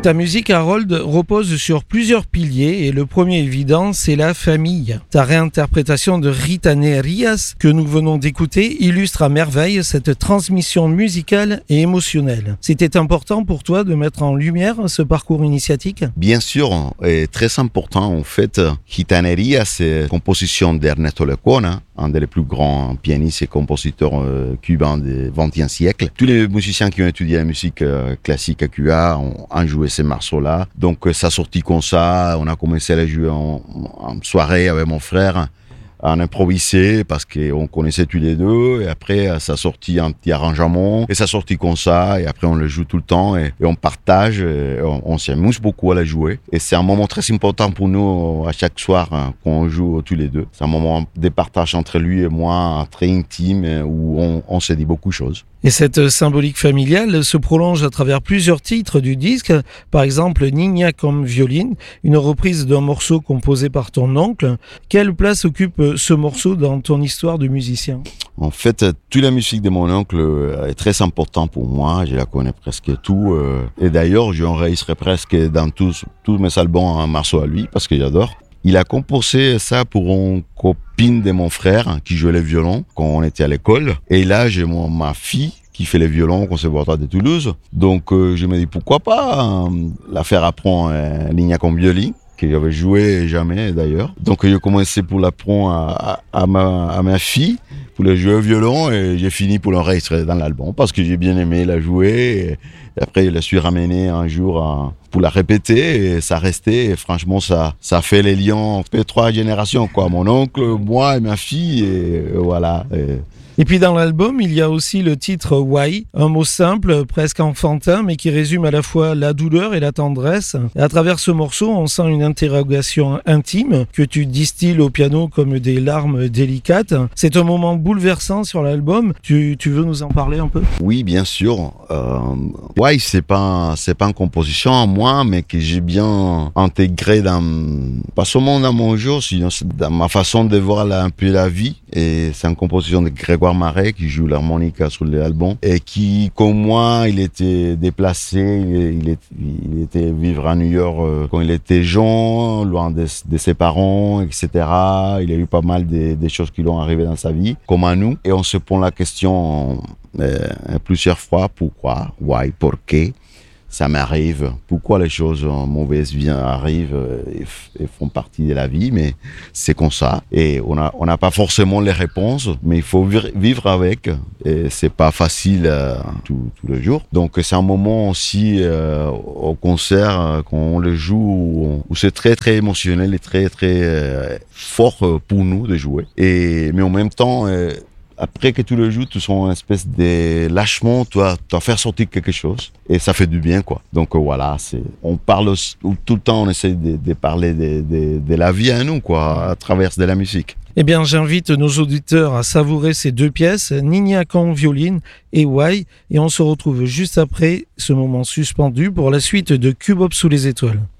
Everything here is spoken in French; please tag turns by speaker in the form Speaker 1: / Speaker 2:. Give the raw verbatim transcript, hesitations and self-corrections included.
Speaker 1: Ta musique, Harold, repose sur plusieurs piliers et le premier évident, c'est la famille. Ta réinterprétation de Ritanerias, que nous venons d'écouter, illustre à merveille cette transmission musicale et émotionnelle. C'était important pour toi de mettre en lumière ce parcours initiatique ?
Speaker 2: Bien sûr, et très important en fait. Ritanerias, c'est composition d'Ernesto Lecuona, un des plus grands pianistes et compositeurs euh, cubains du vingtième siècle. Tous les musiciens qui ont étudié la musique euh, classique à Cuba ont, ont joué ces morceaux-là. Donc euh, ça sortit comme ça, on a commencé à les jouer en, en soirée avec mon frère, en improvisé parce qu'on connaissait tous les deux, et après ça sortit un petit arrangement et ça sortit comme ça, et après on le joue tout le temps et, et on partage, et on, on s'amuse beaucoup à la jouer, et c'est un moment très important pour nous à chaque soir hein, quand on joue tous les deux. C'est un moment de partage entre lui et moi très intime où on, on se dit beaucoup de choses.
Speaker 1: Et cette symbolique familiale se prolonge à travers plusieurs titres du disque, par exemple Niña con violín, une reprise d'un morceau composé par ton oncle. Quelle place occupe ce morceau dans ton histoire de musicien ?
Speaker 2: En fait, toute la musique de mon oncle est très importante pour moi, je la connais presque tout, et d'ailleurs j'enregistre presque dans tous, tous mes albums un morceau à lui, parce que j'adore. Il a composé ça pour une copine de mon frère qui jouait le violon quand on était à l'école. Et là, j'ai mon, ma fille qui fait le violon au Conservatoire de Toulouse. Donc, euh, je me dis pourquoi pas hein, la faire apprendre euh, Niña con violín, que j'avais joué jamais d'ailleurs. Donc, j'ai commencé pour l'apprendre à, à, à, ma, à ma fille, pour le jouer au violon, et j'ai fini pour l'enregistrer dans l'album parce que j'ai bien aimé la jouer. Et, Et après, je la suis ramenée un jour à, pour la répéter, et ça restait. Et franchement, ça, ça fait les liens entre trois générations, quoi. Mon oncle, moi et ma fille, et voilà. Et...
Speaker 1: Et puis dans l'album, il y a aussi le titre Why, un mot simple, presque enfantin, mais qui résume à la fois la douleur et la tendresse. Et à travers ce morceau, on sent une interrogation intime que tu distilles au piano comme des larmes délicates. C'est un moment bouleversant sur l'album. Tu, tu veux nous en parler un peu ?
Speaker 2: Oui, bien sûr. Euh, Why, c'est pas, c'est pas une composition à moi, mais que j'ai bien intégré dans, pas seulement dans mon jeu, sinon dans ma façon de voir la, un peu la vie. Et c'est une composition de Grégoire Marais qui joue l'harmonica sur l'album et qui, comme moi, il était déplacé, il, il, est, il était vivre à New York euh, quand il était jeune, loin de, de ses parents, et cetera. Il a eu pas mal de, de choses qui lui ont arrivé dans sa vie, comme à nous. Et on se pose la question euh, plusieurs fois, pourquoi, why, pourquoi ça m'arrive, pourquoi les choses mauvaises viennent, arrivent et, f- et font partie de la vie, mais c'est comme ça. Et on a, on n'a pas forcément les réponses, mais il faut vir- vivre avec. Et c'est pas facile euh, tous les jours. Donc c'est un moment aussi euh, au concert, euh, quand on le joue, où, où c'est très très émotionnel et très très euh, fort pour nous de jouer. Et, mais en même temps, euh, après que tu le joues, tu sens une espèce de lâchement, tu vas, tu vas faire sortir quelque chose et ça fait du bien, quoi. Donc euh, voilà, c'est, on parle aussi, tout le temps, on essaie de, de parler de, de, de la vie à nous, quoi, à travers de la musique.
Speaker 1: Eh bien, j'invite nos auditeurs à savourer ces deux pièces, Niña con violín et Why, et on se retrouve juste après ce moment suspendu pour la suite de Cubop sous les étoiles.